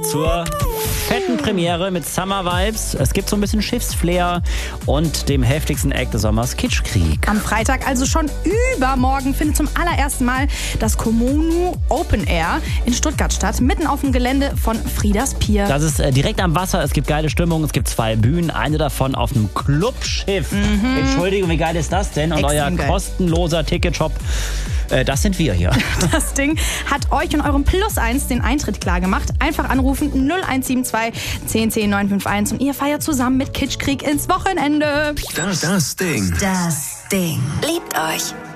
zur fetten Premiere mit Summer Vibes. Es gibt so ein bisschen Schiffsflair und dem heftigsten Act des Sommers, Kitschkrieg. Am Freitag, also schon übermorgen, findet zum allerersten Mal das Komonu Open Air in Stuttgart statt, mitten auf dem Gelände von Frieders Pier. Das ist direkt am Wasser, es gibt geile Stimmung, es gibt 2 Bühnen, eine davon auf einem Clubschiff. Entschuldigung, wie geil ist das denn? Und Extrem euer geil. kostenloser Ticketshop, das sind wir hier. Das Ding hat euch und eurem Plus1 den Eintritt klar gemacht. Einfach anrufen 0172 10 10 951 und ihr feiert zusammen mit Kitschkrieg ins Wochenende. Das Ding. Das Ding. Liebt euch.